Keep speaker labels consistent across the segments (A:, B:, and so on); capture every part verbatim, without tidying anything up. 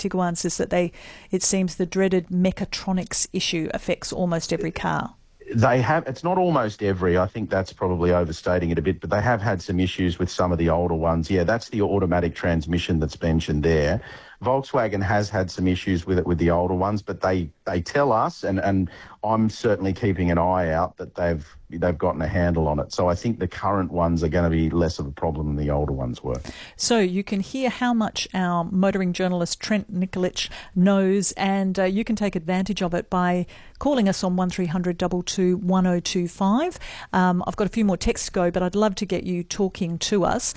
A: Tiguan says that they, it seems the dreaded mechatronics issue affects almost every car.
B: They have, it's not almost every, I think that's probably overstating it a bit, but they have had some issues with some of the older ones. Yeah, that's the automatic transmission that's mentioned there. Volkswagen has had some issues with it with the older ones, but they, they tell us, and, and I'm certainly keeping an eye out, that they've they've gotten a handle on it. So I think the current ones are going to be less of a problem than the older ones were.
A: So you can hear how much our motoring journalist Trent Nikolic knows, and uh, you can take advantage of it by calling us on one three hundred two two one oh two five. Um, I've got a few more texts to go, but I'd love to get you talking to us.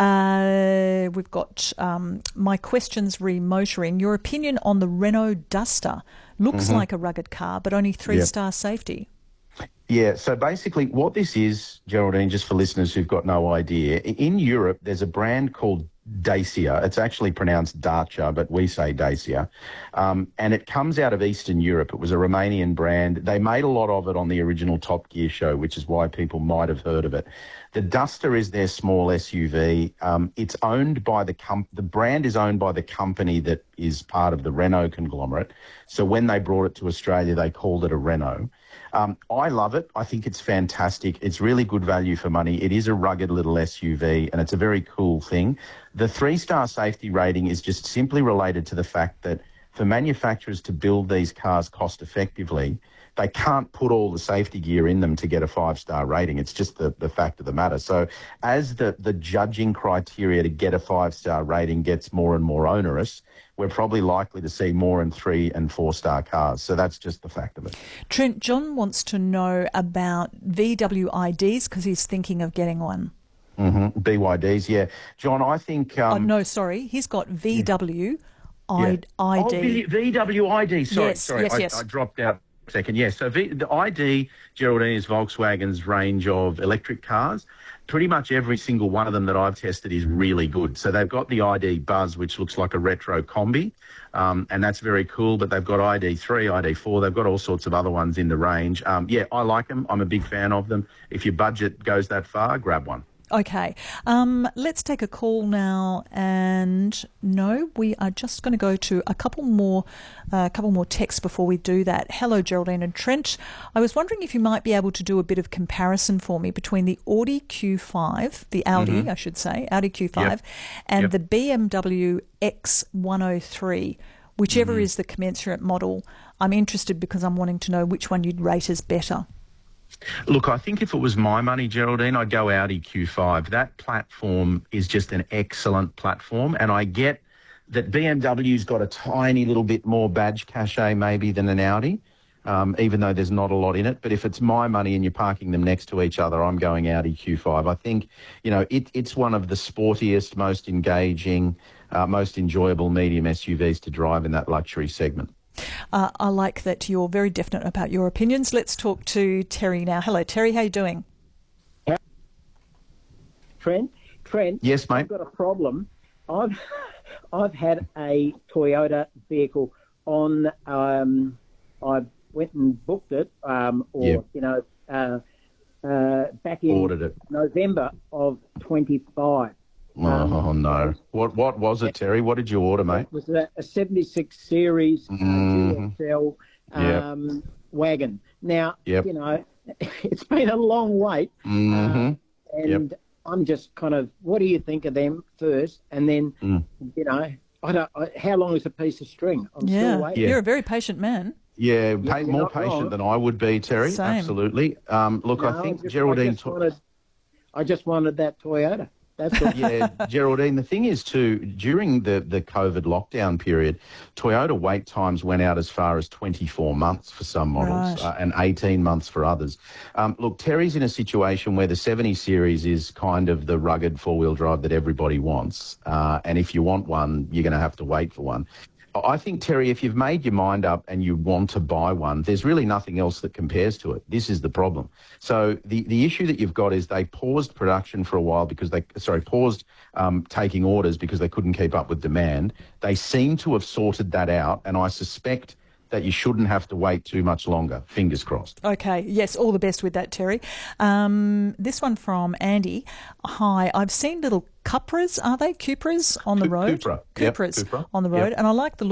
A: Uh, we've got um, my questions re-motoring. Your opinion on the Renault Duster. Looks mm-hmm. like a rugged car, but only three-star yep. safety.
B: Yeah, so basically what this is, Geraldine, just for listeners who've got no idea, in Europe there's a brand called Dacia. It's actually pronounced Dacia, but we say Dacia. Um, and it comes out of Eastern Europe. It was a Romanian brand. They made a lot of it on the original Top Gear show, which is why people might have heard of it. The Duster is their small S U V. Um, it's owned by the com- the brand is owned by the company that is part of the Renault conglomerate. So when they brought it to Australia, they called it a Renault. Um, I love it. I think it's fantastic. It's really good value for money. It is a rugged little S U V, and it's a very cool thing. The three-star safety rating is just simply related to the fact that for manufacturers to build these cars cost effectively, they can't put all the safety gear in them to get a five-star rating. It's just the, the fact of the matter. So as the, the judging criteria to get a five-star rating gets more and more onerous, we're probably likely to see more in three and four-star cars. So that's just the fact of it.
A: Trent, John wants to know about V W I Ds because he's thinking of getting one.
B: Mm-hmm. B Y Ds, yeah. John, I think... Um,
A: oh, no, sorry. He's got V W I D.
B: Yeah. Oh, v, V W I D. Sorry,
A: yes,
B: sorry.
A: Yes,
B: I,
A: yes.
B: I dropped out a second. Yeah, so v, the I D, Geraldine, is Volkswagen's range of electric cars. Pretty much every single one of them that I've tested is really good. So they've got the I D Buzz, which looks like a retro combi, um, and that's very cool. But they've got I D three, I D four. They've got all sorts of other ones in the range. Um, yeah, I like them. I'm a big fan of them. If your budget goes that far, grab one.
A: Okay, um, let's take a call now, and no, we are just going to go to a couple more, a uh, couple more texts before we do that. Hello, Geraldine and Trent. I was wondering if you might be able to do a bit of comparison for me between the Audi Q five, the Audi, mm-hmm. I should say, Audi Q five, yep. and yep. the B M W X one oh three, whichever mm-hmm. is the commensurate model. I'm interested because I'm wanting to know which one you'd rate as better.
B: Look, I think if it was my money, Geraldine, I'd go Audi Q five. That platform is just an excellent platform, and I get that B M W's got a tiny little bit more badge cachet maybe than an Audi, um, even though there's not a lot in it. But if it's my money and you're parking them next to each other, I'm going Audi Q five. I think, you know, it, it's one of the sportiest, most engaging, uh, most enjoyable medium S U Vs to drive in that luxury segment.
A: Uh, I like that you're very definite about your opinions. Let's talk to Terry now. Hello, Terry. How are you doing?
C: Trent, Trent.
B: Yes, mate.
C: I've got a problem. I've I've had a Toyota vehicle on. Um, I went and booked it, um, or yep. you know, uh, uh, back in
B: Ordered it.
C: November of twenty-five.
B: Oh, um, no. What what was it, Terry? What did you order, mate?
C: It was a, a seventy-six series
B: mm-hmm.
C: uh, G X L um, yep. wagon. Now,
B: yep.
C: you know, it's been a long wait.
B: Mm-hmm.
C: Uh, and yep. I'm just kind of, what do you think of them first? And then,
B: mm.
C: you know, I don't. I, how long is a piece of string? I'm
A: yeah.
C: still waiting.
A: You're a very patient man.
B: Yeah, pay, more patient wrong. than I would be, Terry.
A: Same.
B: Absolutely. Um, look,
C: no,
B: I think
C: I just,
B: Geraldine...
C: I just, wanted, I just wanted that Toyota. That's all.
B: Yeah, Geraldine, the thing is too, during the, the COVID lockdown period, Toyota wait times went out as far as twenty-four months for some models,
A: right.
B: uh, and eighteen months for others. Um, look, Terry's in a situation where the seventy series is kind of the rugged four-wheel drive that everybody wants, uh, and if you want one, you're going to have to wait for one. I think, Terry, if you've made your mind up and you want to buy one, there's really nothing else that compares to it. This is the problem. So the, the issue that you've got is they paused production for a while because they, sorry, paused um, taking orders because they couldn't keep up with demand. They seem to have sorted that out, and I suspect that you shouldn't have to wait too much longer. Fingers crossed.
A: Okay. Yes, all the best with that, Terry. Um, this one from Andy. Hi, I've seen little Cupras, are they? Cupras on the road?
B: Cupra.
A: Cupras
B: yep. Cupra.
A: on the road.
B: Yep.
A: And I like the